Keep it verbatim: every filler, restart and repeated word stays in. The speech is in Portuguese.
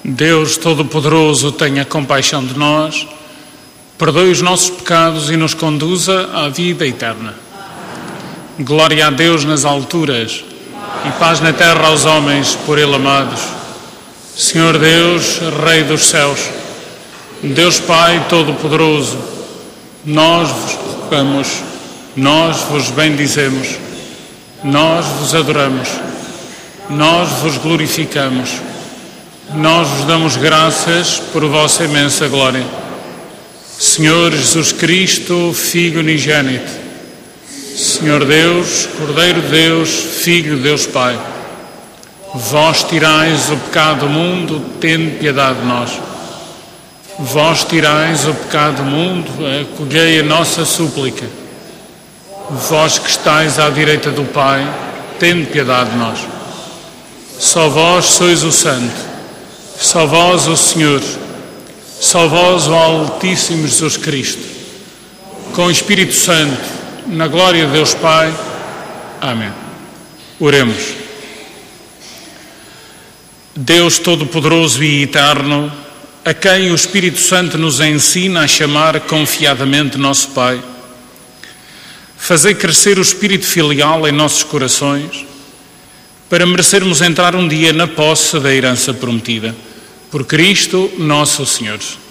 Deus Todo-Poderoso, tenha compaixão de nós, perdoe os nossos pecados e nos conduza à vida eterna. Glória a Deus nas alturas e paz na terra aos homens por Ele amados. Senhor Deus, Rei dos céus, Deus Pai Todo-Poderoso, nós vos rogamos, nós vos bendizemos, nós vos adoramos, nós vos glorificamos, nós vos damos graças por vossa imensa glória. Senhor Jesus Cristo, Filho unigênito, Senhor Deus, Cordeiro de Deus, Filho de Deus Pai, vós tirais o pecado do mundo, tende piedade de nós. Vós tirais o pecado do mundo, acolhei a nossa súplica. Vós que estáis à direita do Pai, tende piedade de nós. Só vós sois o Santo, só vós o Senhor, só vós o Altíssimo Jesus Cristo, com o Espírito Santo, na glória de Deus Pai. Amém. Oremos. Deus Todo-Poderoso e Eterno, a quem o Espírito Santo nos ensina a chamar confiadamente nosso Pai, fazei crescer o espírito filial em nossos corações, para merecermos entrar um dia na posse da herança prometida. Por Cristo nosso Senhor.